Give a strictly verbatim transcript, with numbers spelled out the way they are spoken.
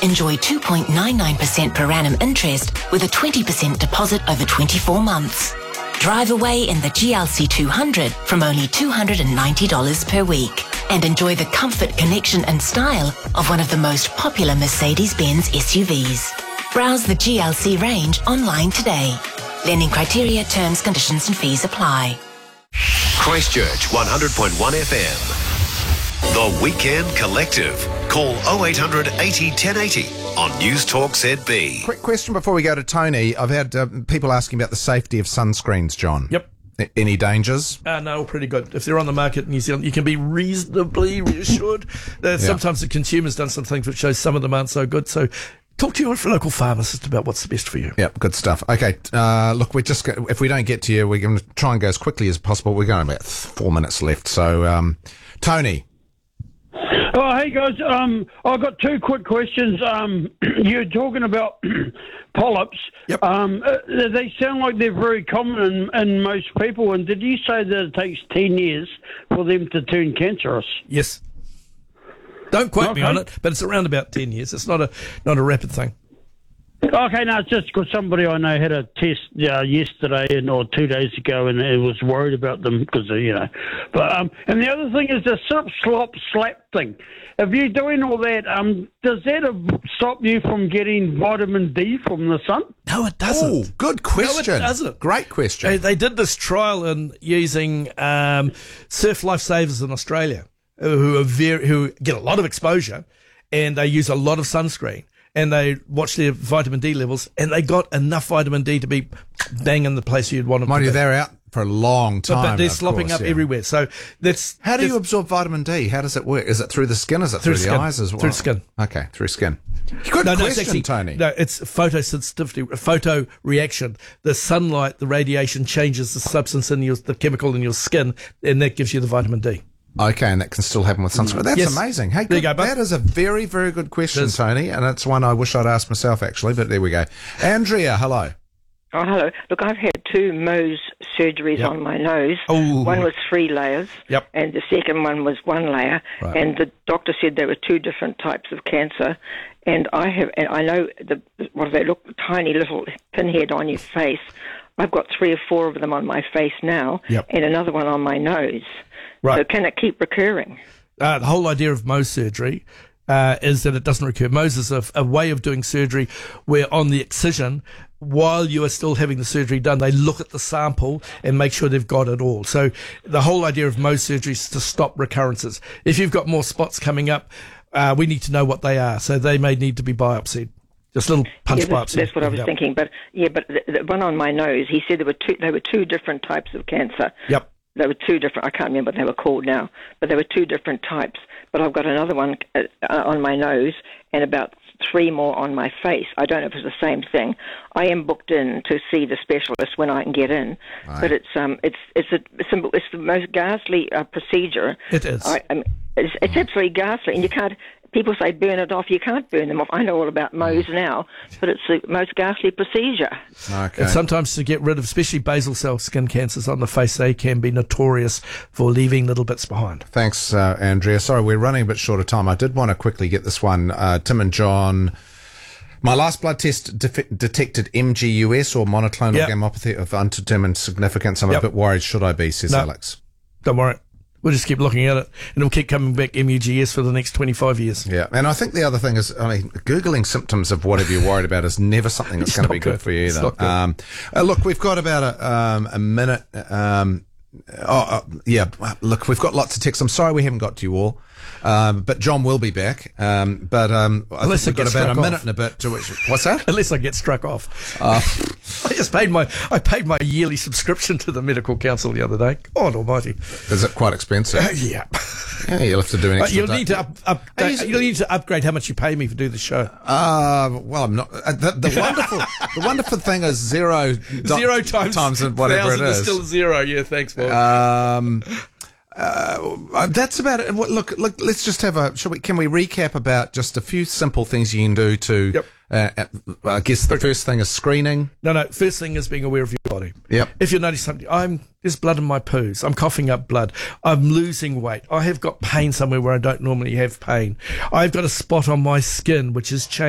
Enjoy two point nine nine percent per annum interest with a twenty percent deposit over twenty-four months. Drive away in the G L C two hundred from only two hundred ninety dollars per week. And enjoy the comfort, connection and style of one of the most popular Mercedes-Benz S U Vs. Browse the G L C range online today. Lending criteria, terms, conditions and fees apply. Christchurch one hundred point one F M. The Weekend Collective. Call oh eight hundred eighty ten eighty on News Talk Z B. Quick question before we go to Tony. I've had uh, people asking about the safety of sunscreens, John. Yep. A- Any dangers? Uh, no, pretty good. If they're on the market in New Zealand, you can be reasonably reassured. Uh, Yeah. Sometimes the consumer's done some things which shows some of them aren't so good. So talk to your local pharmacist about what's the best for you. Yep, good stuff. Okay, uh, look, we just go, if we don't get to you, we're going to try and go as quickly as possible. We're going about four minutes left. So, um, Tony. Oh, hey guys. Um, I've got two quick questions. Um, you're talking about polyps. Yep. Um, uh, they sound like they're very common in, in most people. And did you say that it takes ten years for them to turn cancerous? Yes. Don't quote me Okay. on it, but it's around about ten years. It's not a not a rapid thing. Okay, no, it's just because somebody I know had a test uh, yesterday and or two days ago, and it was worried about them because you know. But um, and the other thing is the slip, slop, slap thing. If you're doing all that, um, does that uh, stop you from getting vitamin D from the sun? No, it doesn't. Oh, good question. No, it doesn't. Great question. They, they did this trial in using um, surf lifesavers in Australia uh, who are very, who get a lot of exposure, and they use a lot of sunscreen. And they watch their vitamin D levels, and they got enough vitamin D to be bang in the place you'd want them Mind to you, be. they're out for a long time. But, but they're of slopping course, up yeah. everywhere. So that's How do you that's absorb vitamin D? How does it work? Is it through the skin? Is it Through through, the skin. eyes as well? Through skin. Okay, through skin. Good no, no, question, it's actually, Tony. No, it's photosensitivity, photo reaction. The sunlight, the radiation changes the substance in your, the chemical in your skin, and that gives you the vitamin D. Okay, and that can still happen with sunscreen. That's Yes. amazing. Hey, There you good, go, bud. that is a very, very good question, It is. Tony, and it's one I wish I'd asked myself, actually, but there we go. Andrea, hello. Oh, hello. Look, I've had two Mohs surgeries Yep. on my nose. Oh. One was three layers, Yep. and the second one was one layer. Right. And the doctor said there were two different types of cancer. And I have, and I know the what they look tiny little pinhead on your face. I've got three or four of them on my face now, Yep. and another one on my nose. Right. So can it keep recurring? Uh, the whole idea of Mohs surgery uh, is that it doesn't recur. Mohs is a, a way of doing surgery where on the excision, while you are still having the surgery done, they look at the sample and make sure they've got it all. So the whole idea of Mohs surgery is to stop recurrences. If you've got more spots coming up, uh, we need to know what they are. So they may need to be biopsied. Just little punch yeah, that's, biopsy. that's what I was Yep. thinking. But yeah, but the, the one on my nose, he said there were two. There were two different types of cancer. Yep. There were two different, I can't remember what they were called now, but there were two different types. But I've got another one uh, on my nose and about three more on my face. I don't know if it's the same thing. I am booked in to see the specialist when I can get in, Right. but it's um it's it's a, it's, a, it's the most ghastly uh, procedure. It is. I, I mean, it's, it's absolutely ghastly, and you can't. People say burn it off. You can't burn them off. I know all about Mohs now, but it's the most ghastly procedure. Okay. And sometimes to get rid of, especially basal cell skin cancers on the face, they can be notorious for leaving little bits behind. Thanks, uh, Andrea. Sorry, we're running a bit short of time. I did want to quickly get this one. Uh, Tim and John, my last blood test def- detected M G U S or monoclonal Yep. gammopathy of undetermined significance. I'm Yep. a bit worried. Should I be, says No. Alex. Don't worry. We'll just keep looking at it, and it'll keep coming back M U G S for the next twenty-five years. Yeah, and I think the other thing is, I mean, Googling symptoms of whatever you're worried about is never something that's It's going to not be good, good. for you It's either. not good. Um, uh, look, we've got about a, um, a minute. Um, oh, uh, yeah, look, we've got lots of texts. I'm sorry we haven't got to you all. Um, but John will be back. Um, but um, I Unless think we've it got gets about a struck minute off. and a bit to which. What's that? Unless I get struck off. Uh, I just paid my I paid my yearly subscription to the medical council the other day. God Almighty! Is it quite expensive? Uh, yeah, Yeah, you'll have to do an Uh, extra. you'll day. need to up, up, Are you- you'll need to upgrade how much you pay me to do the show. Uh, well, I'm not. Uh, the, the wonderful, the wonderful thing is zero, dot- Zero times times whatever it thousand is. still zero. Yeah, thanks, Paul. Um, uh, that's about it. What- Look, look. Let's just have a. Shall we? Can we recap about just a few simple things you can do to? Yep. Uh, uh, I guess the first thing is screening. No, no. First thing is being aware of your body. Yep. If you notice something, I'm there's blood in my poos. I'm coughing up blood. I'm losing weight. I have got pain somewhere where I don't normally have pain. I've got a spot on my skin which has changed.